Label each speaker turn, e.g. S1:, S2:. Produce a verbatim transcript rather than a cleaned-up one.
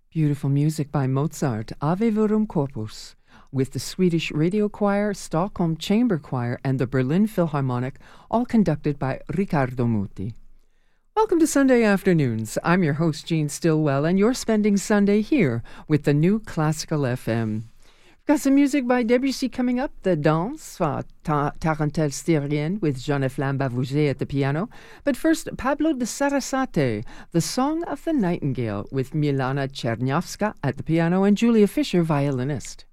S1: Beautiful music by Mozart, Ave Verum Corpus, with the Swedish Radio Choir, Stockholm Chamber Choir, and the Berlin Philharmonic, all conducted by Riccardo Muti. Welcome to Sunday Afternoons. I'm your host, Jean Stillwell, and you're spending Sunday here with the new Classical F M. We've got some music by Debussy coming up, The Danse, ta- Tarentelle Styrienne, with Jean-F. Lambavouget at the piano. But first, Pablo de Sarasate, The Song of the Nightingale, with Milana Czerniawska at the piano and Julia Fischer, violinist.